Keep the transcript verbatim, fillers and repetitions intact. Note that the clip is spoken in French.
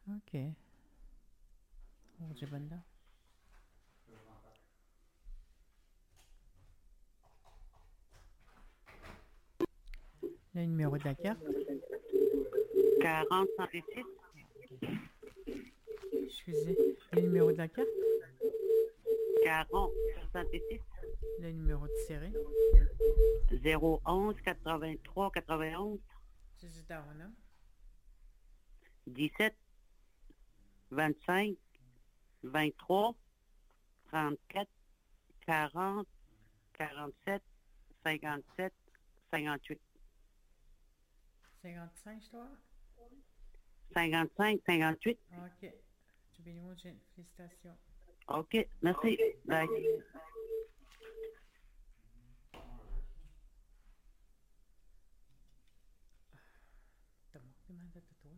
OK. Oh, j'ai bonne là. Le numéro de la carte. quarante soixante-six, Excusez. Le numéro de la carte. quarante soixante-six, Le numéro de série. zéro onze quatre-vingt-trois quatre-vingt-onze, C'est juste à un, dix-sept vingt-cinq vingt-trois trente-quatre quarante quarante-sept cinquante-sept cinquante-huit cinquante-cinq, je dois. cinquante-cinq cinquante-huit. OK. Tu bénis mon Dieu. Félicitations. OK, merci. Bye. Bye. T'as manqué mal de toi.